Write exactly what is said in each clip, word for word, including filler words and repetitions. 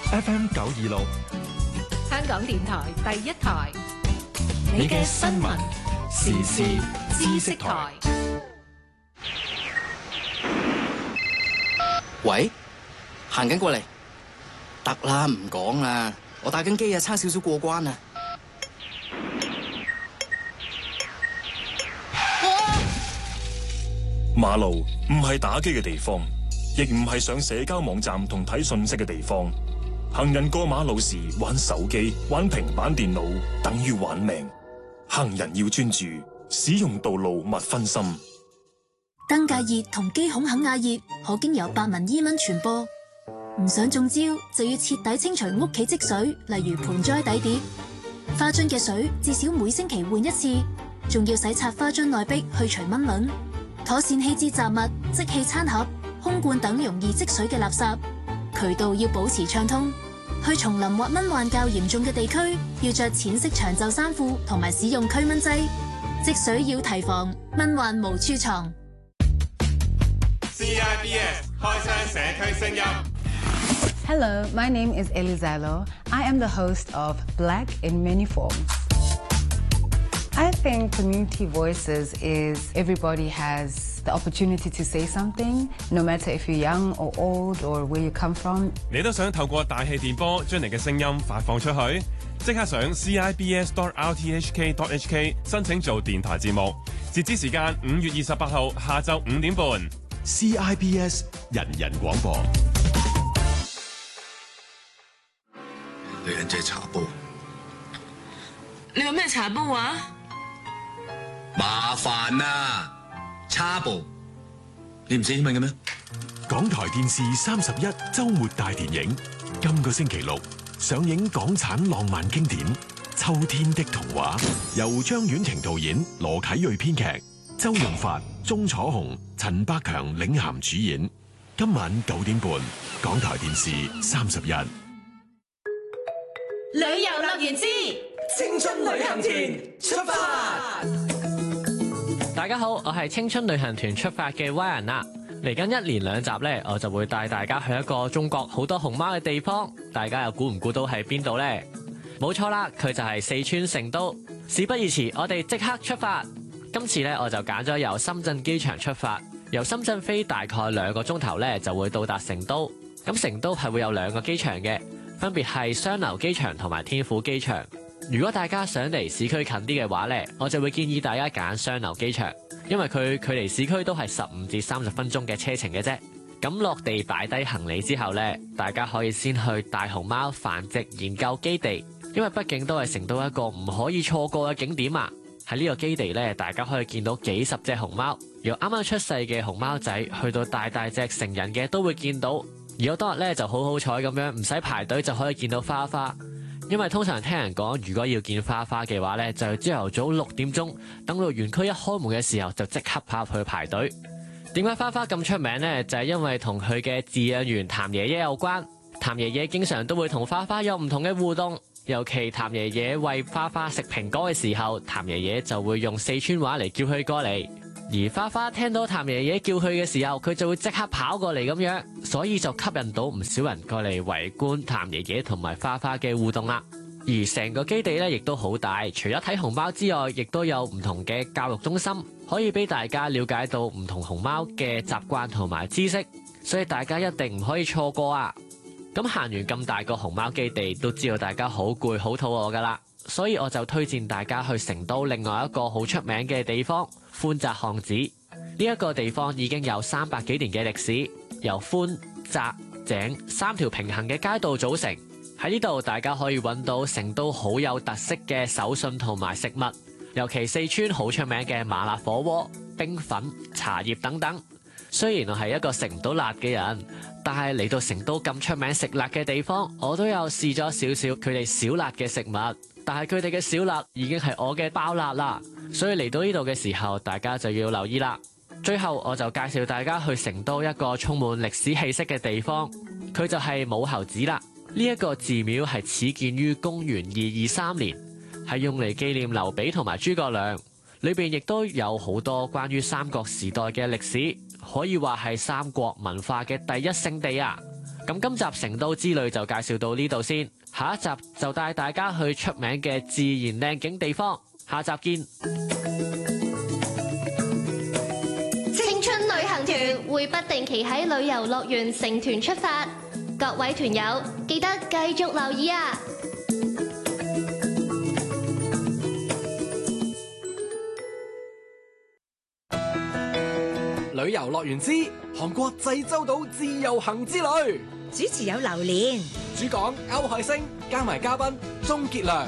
F M 九二六， 香港電台第一台， 你嘅新聞時事知識台。 喂，行緊過嚟，得啦，唔講啦，我打緊機啊，差少少過關啊。 馬路唔係打機嘅地方，亦唔係上社交網站同睇信息嘅地方。行人過馬路時玩手機、玩平板電腦，等於玩命。行人要專注，使用道路勿分心。 登革熱同肌孔肯亞熱可經由白紋伊蚊傳播，唔想中招就要徹底清除屋企積水，例如盆栽底碟、花樽嘅水，至少每星期換一次，仲要洗刷花樽內壁去除蚊卵，妥善棄置雜物、即棄餐盒、空罐等容易積水嘅垃圾，渠道要保持暢通。去叢林或蚊患較嚴重嘅地區，要着淺色長袖衫褲同埋使用驅蚊劑。積水要提防，蚊患無處藏。 C I B S 開箱社區聲音。 Hello, my name is Elizalo. I am the host of Black in Many Forms. I think community voices is everybody has the opportunity to say something, no matter if you're young or old or where you come from. 你都想透過大氣電波將你嘅聲音發放出去？即刻上 C I B S dot R T H K dot H K 申請做電台節目，截止時間五月二十八號下晝五點半。 C I B S 人人廣播。 女人即係茶煲。 你有咩茶煲啊？ 麻煩啊！茶煲，你唔識英文嘅咩？ 港台電視三十一週末大電影，今個星期六上映港產浪漫經典《秋天的童話》，由張婉婷導演，羅啟銳編劇，周潤發、鐘楚紅、陳百強領銜主演。今晚九點半，港台電視三十一。 旅遊樂園之青春旅行團出發。 大家好，我係青春旅行團出發嘅 Y 人啊！嚟緊一連兩集呢，我就會帶大家去一個中國好多熊貓嘅地方，大家又估唔估到係邊度呢？冇錯啦，佢就係四川成都。事不宜遲，我哋即刻出發。今次呢，我就揀咗由深圳機場出發，由深圳飛大概兩個鐘頭呢，就會到達成都。咁成都係會有兩個機場嘅，分別係雙流機場同埋天府機場。如果大家想離市區近啲嘅話呢，我就會建議大家揀雙流機場，因為佢距離市區都係十五至三十分鐘嘅車程嘅啫。咁落地擺低行李之後呢，大家可以先去大熊貓繁殖研究基地，因為畢竟都係成都一個唔可以錯過嘅景點啊。喺呢個基地呢，大家可以見到幾十隻熊貓，由啱啱出世嘅熊貓仔去到大大隻成人嘅都會見到。而我當日呢就好好彩咁樣，唔使排隊就可以見到花花。因為通常聽人講，如果要見花花嘅話呢，就係朝頭早六點鐘，等到園區一開門嘅時候就即刻跑入去排隊。點解花花咁出名呢？就係因為同佢嘅飼養員譚爺爺有關。譚爺爺經常都會同花花有唔同嘅互動，尤其譚爺爺餵花花食蘋果嘅時候，譚爺爺就會用四川話嚟叫佢過嚟。而花花聽到譚爺爺叫佢嘅時候，佢就會即刻跑過嚟咁樣，所以就吸引到唔少人過嚟圍觀譚爺爺同埋花花嘅互動啦。而成個基地咧，亦都好大，除咗睇熊貓之外，亦都有唔同嘅教育中心，可以俾大家了解到唔同熊貓嘅習慣同埋知識，所以大家一定唔可以錯過啊！咁行完咁大個熊貓基地，都知道大家好攰好肚餓噶啦，所以我就推薦大家去成都另外一個好出名嘅地方寬窄巷子。呢一個地方已經有三百幾年嘅歷史，由寬、窄、井三條平行嘅街道組成。喺呢度大家可以揾到成都好有特色嘅手信同埋食物，尤其四川好出名嘅麻辣火鍋、冰粉、茶葉等等。雖然我係一個食唔到辣嘅人，但係嚟到成都咁出名食辣嘅地方，我都有試咗少少佢哋小辣嘅食物，但係佢哋嘅小辣已經係我嘅爆辣啦。所以嚟到呢度嘅時候，大家就要留意啦。最後我就介紹大家去成都一個充滿歷史氣息嘅地方，佢就係武侯祠啦。呢一個寺廟係始建於公元二二三年，係用嚟紀念劉備同埋諸葛亮。裏邊亦都有好多關於三國時代嘅歷史，可以話係三國文化嘅第一聖地啊！ 咁今集成都之旅就介紹到呢度先，下一集就帶大家去出名嘅自然靚景地方，下集見。 青春旅行團會不定期喺旅遊樂園成團出發，各位團友記得繼續留意啊！ 旅遊樂園之韓國濟州島自由行之旅， 主持有榴蓮， 主講歐海星，加埋嘉賓鍾傑良。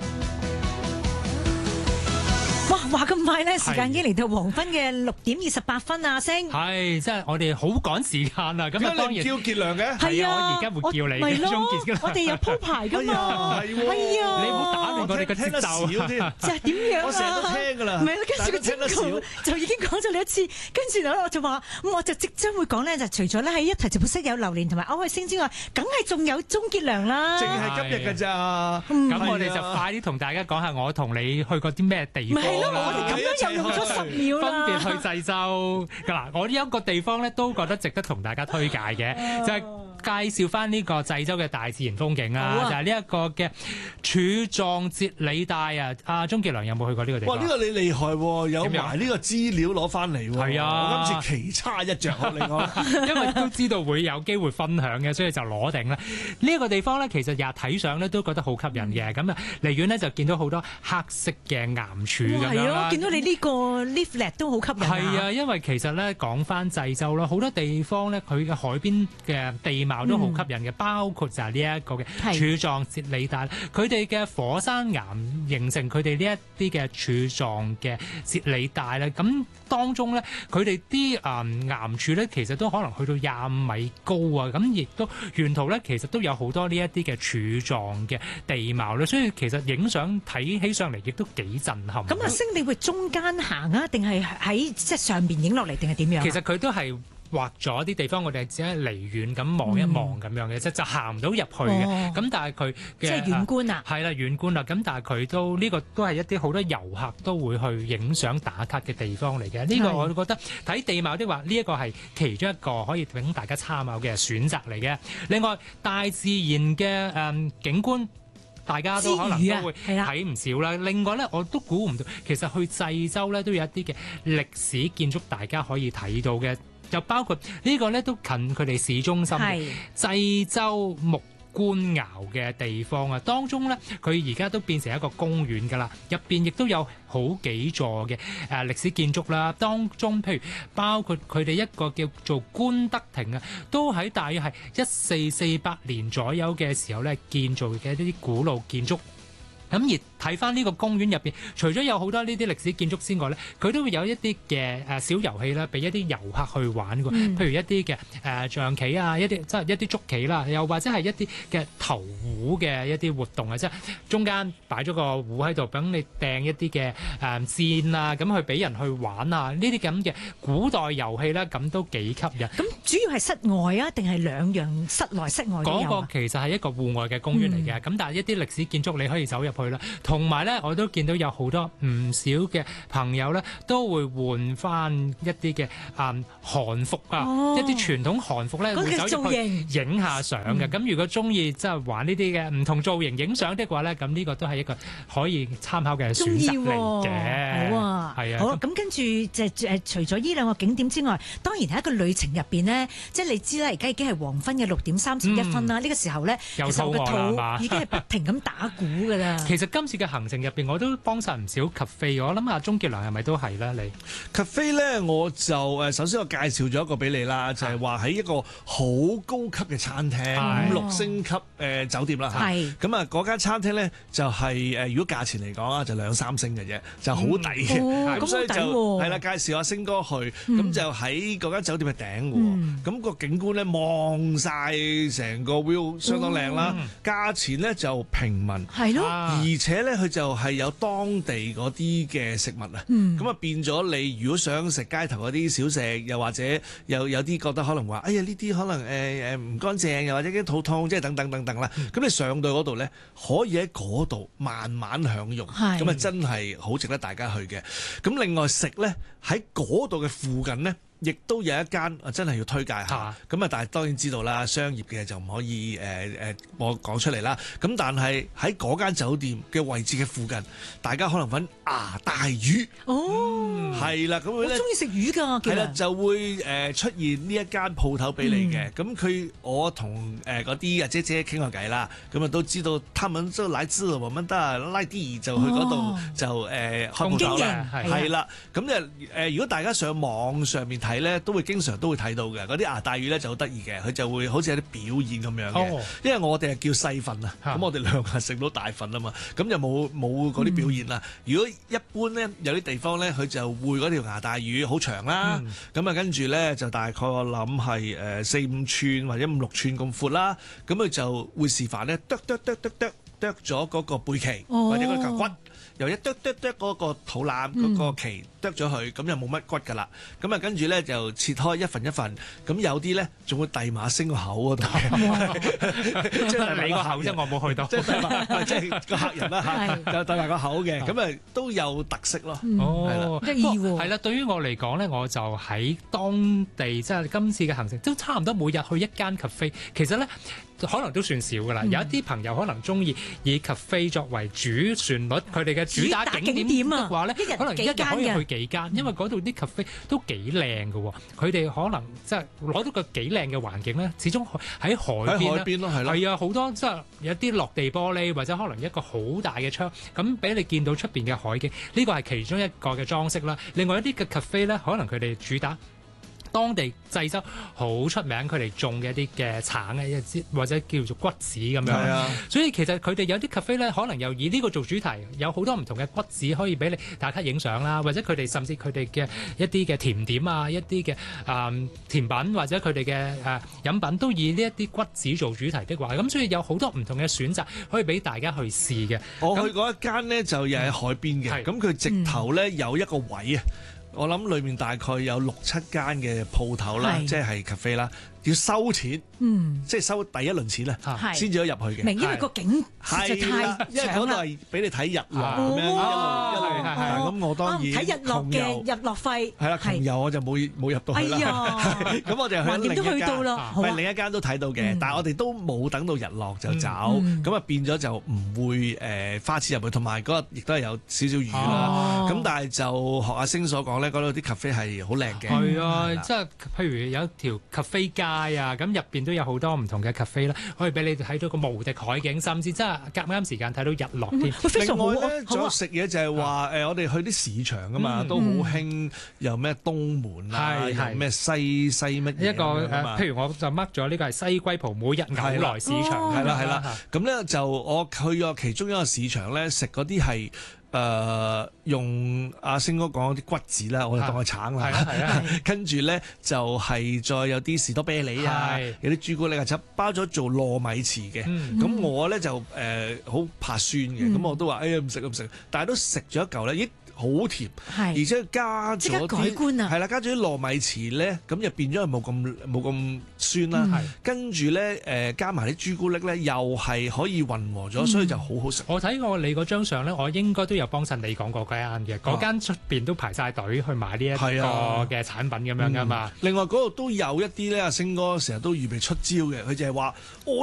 哇！話咁快咧，時間已經嚟到黃昏嘅六點二十八分啊，星係即係我哋好趕時間啊！咁啊，當然叫傑良嘅係啊，我而家會叫你嘅鍾傑。 我哋有鋪排噶嘛，係啊， 你唔好打亂我哋嘅節奏。 就係點樣啊？ 我成日都聽噶啦， 唔係啦，跟住個聽得少就已經講咗你一次，跟住咧我就話，咁我就即將會講咧，就除咗咧喺一齊直播室有榴蓮同埋歐海星之外，梗係仲有鍾傑良啦。 淨係今日㗎咋？ 咁我哋就快啲同大家講下我同你去過啲咩地方啦。 係咯，我哋咁樣又用咗十秒啦。 分別去濟州嗱，我呢一個地方咧都覺得值得同大家推介嘅，就係介紹翻呢個濟州嘅大自然風景啊，就係呢一個嘅柱狀節理帶啊。阿鍾傑良有冇去過呢個地方？ 哇！呢個你厲害喎，有埋呢個資料攞翻嚟喎。係啊，我今次奇差一著啊，另外， 因為都知道會有機會分享嘅，所以就攞定啦。呢一個地方咧，其實日睇相咧都覺得好吸引嘅。咁啊，離遠咧就見到好多黑色嘅岩柱咁樣啦。 見到你呢個 leaflet 都好吸引。 係啊，因為其實咧講翻濟州啦，好多地方咧佢嘅海邊嘅地貌都好吸引嘅，嗯、包括就係呢一個嘅柱狀節理帶，佢哋嘅火山岩形成佢哋呢一啲嘅柱狀嘅節理帶咧，咁當中咧佢哋啲誒岩柱咧其實都可能去到廿五米高啊，咁亦都沿途咧其實都有好多呢一啲嘅柱狀嘅地貌咧，所以其實影相睇起上嚟亦都幾震撼。 咁阿星，你會中間行啊，定係喺即係上邊影落嚟，定係點樣？ 其實佢都係畫咗啲地方，我哋只係離遠咁望一望咁樣嘅，即、嗯、就行唔到入去嘅。咁、哦、但係佢嘅即係遠觀啊， 係啦遠觀啦。咁但係佢都呢、這個都係一啲好多遊客都會去影相打卡嘅地方嚟嘅。呢、這個我都覺得睇地貌的話，呢、這、一個係其中一個可以俾大家參考嘅選擇嚟嘅。另外大自然嘅誒、嗯、景觀。大家都可能都會睇唔少啦。另外咧，我都估唔到，其實去濟州咧都有一啲嘅歷史建築，大家可以睇到嘅，就包括呢個咧都近佢哋市中心嘅濟州木官窑嘅地方啊。當中咧佢而家都變成一個公園㗎啦，入邊亦都有好幾座嘅誒歷史建築啦。當中譬如包括佢哋一個叫做官德亭啊，都喺大約係一四四八年左右嘅時候咧建造嘅一啲古老建築。咁而睇翻呢個公園入邊，除咗有好多呢啲歷史建築之外咧，佢都會有一啲嘅誒小遊戲啦，俾一啲遊客去玩嘅。嗯、譬如一啲嘅誒象棋啊，一啲即係一啲捉棋啦，又或者係一啲嘅投壺嘅一啲活動啊，即係中間擺咗個壺喺度，等你掟一啲嘅誒箭啊，咁去俾人去玩啊。呢啲咁嘅古代遊戲咧，咁都幾吸引。 咁主要係室外啊，定係兩樣室內室外都有啊？ 嗰個其實係一個戶外嘅公園嚟嘅，咁、嗯、但係一啲歷史建築你可以走入去啦。同埋咧，我都見到有好多唔少嘅朋友咧，都會換翻一啲嘅啊韓服啊，哦、一啲傳統韓服咧，會走入去影下相嘅。咁、嗯、如果中意即係玩呢啲嘅唔同造型影相的話咧，咁呢個都係一個可以參考嘅選擇嚟嘅。 好啊，係啊。好，咁跟住就誒，除咗呢兩個景點之外，當然喺一個旅程入邊呢，即係你知啦，而家已經係黃昏嘅六點三十一分啦。呢、嗯、個時候咧，其實我個肚已經係不停咁打鼓㗎啦。 其實今次嘅行程入邊，我都幫晒唔少 cafe。我諗下鍾傑良係咪都係咧？你 cafe 咧，我就誒首先我介紹咗一個俾你啦，就係話喺一個好高級嘅餐廳，五六星級誒、呃、酒店啦嚇。咁啊，嗰間餐廳咧就係、是、誒，如果價錢嚟講啊，就兩三星嘅啫，就好抵嘅。咁、嗯、所以就係啦，介紹阿星哥去，咁、嗯、就喺嗰間酒店嘅頂喎。咁、嗯、個景觀咧望晒成個 view 相當靚啦，嗯、價錢咧就平民， 係咯， 而且咧佢就係有當地嗰啲嘅食物啊，咁、嗯、啊變咗你如果想食街頭嗰啲小食，又或者有有啲覺得可能話，哎呀呢啲可能誒誒唔乾淨，又或者啲肚痛，即係等等等等啦。咁、嗯、你上到嗰度咧，可以喺嗰度慢慢享用，咁啊真係好值得大家去嘅。咁另外食咧喺嗰度嘅附近咧， 亦都有一間真係要推介下。咁啊，但係當然知道啦，商業嘅就唔可以誒誒、呃、我講出嚟啦。咁但係喺嗰間酒店嘅位置嘅附近，大家可能揾牙帶魚。哦，係啦，咁佢咧， 我中意食魚㗎。 係啦，就會誒出現呢一間鋪頭俾你嘅。咁佢、嗯、我同誒嗰啲阿姐姐傾下偈啦，咁啊都知道，他們都來自我們的拉啲，就去嗰度、哦、就誒、呃、開鋪頭啦。係啦，咁就誒如果大家上網上面睇咧，都會經常都會睇到嘅。嗰啲牙帶魚咧就好得意嘅，佢就會好似有啲表演咁樣嘅。哦、因為我哋係叫細份啊，咁我哋兩個食到大份啊嘛，咁就冇冇嗰啲表演啦。嗯、如果一般咧有啲地方咧，佢就會嗰條牙帶魚好長啦，咁啊、嗯、跟住咧就大概我諗係誒四五寸或者五六寸咁闊啦，咁佢就會示範咧剁剁剁剁剁剁咗嗰個背鰭、哦、或者嗰嚿骨。由一剁剁剁嗰個肚腩嗰個鰭剁咗佢，咁就冇乜骨㗎啦。咁啊跟住咧就切開一份一份，咁有啲咧仲會遞埋升個口嗰度嘅，即係你個口啫，我冇去到，即係遞埋，即係個客人啦嚇，就遞埋個口嘅，咁啊都有特色咯。 哦，得意喎。係啦，對於我嚟講咧，我就喺當地即係今次嘅行程都差唔多每日去一間 cafe，其實咧。可能都算少㗎啦，嗯、有一啲朋友可能中意以 cafe 作為主旋律，佢哋嘅主打景點嘅話咧，可能一日可以去幾間，因為嗰度啲 cafe 都幾靚嘅喎，佢哋可能即係攞到個幾靚嘅環境咧，始終喺海邊咧，海邊咯，係咯，係啊，好多即係有啲落地玻璃或者可能一個好大嘅窗，咁俾你見到出邊嘅海景，呢個係其中一個嘅裝飾啦。另外一啲嘅 cafe 咧，可能佢哋主打當地濟州好出名，佢哋種嘅一啲嘅橙嘅一啲或者叫做骨子咁樣，啊、所以其實佢哋有啲 cafe 咧，可能又以呢個做主題，有好多唔同嘅骨子可以俾你打卡影相啦，或者佢哋甚至佢哋嘅一啲嘅甜點啊，一啲嘅誒甜品或者佢哋嘅誒飲品都以呢一啲骨子做主題的話，咁所以有好多唔同嘅選擇可以俾大家去試嘅。 我去嗰一間呢，就又喺海邊嘅，咁佢、嗯、直頭咧有一個位啊。我諗裏面大概有六七間嘅鋪頭啦，即係 cafe 啦，要收錢，嗯，即係收第一輪錢啊，先至可以入去嘅。 明因為個景實在太長啦， 因為嗰度係俾你睇日落咁樣一路一路，咁我當然睇日落嘅日落費係啦，窮遊我就冇冇入到去啦。咁我哋去另一間，唔係另一間都睇到嘅，但係我哋都冇等到日落就走，咁啊變咗就唔會誒花錢入去，同埋嗰日亦都係有少少雨啦。咁但係就學阿星所講咧，嗰度啲 cafe 係好靚嘅。係啊，即係譬如有條 cafe 街啊，咁入邊都有好多唔同嘅 cafe 啦，可以俾你睇到個無敵海景，甚至真係夾啱時間睇到日落添。 另外咧，仲有食嘢就係話誒，我哋去啲市場啊嘛，都好興又咩東門啊，又咩西西乜嘢一個誒，譬如我就 mark 咗呢個係西龜蒲每日牛來市場， 係啦係啦。咁咧就我去過其中一個市場咧，食嗰啲係。誒、呃、用阿星哥講啲骨子啦，我哋當佢橙啦，跟住咧就係、是、再有啲士多啤梨啊，有啲朱古力啊，就包咗做糯米糍嘅。咁、嗯、我咧就誒好、呃、怕酸嘅，咁、嗯、我都話哎呀唔食唔食，但係都食咗一嚿咧，咦好甜，而且加咗啲係啦，加咗啲糯米糍咧，咁就變咗係冇咁冇咁酸啦。跟住咧誒加埋啲朱古力咧，又係可以混合咗，所以就好好食。 我睇過你嗰張相咧，我應該都有幫襯你講過嗰間嘅，嗰間出邊都排晒隊去買呢一個嘅產品咁樣噶嘛。 另外嗰度都有一啲咧，阿星哥成日都預備出招嘅，佢就係話我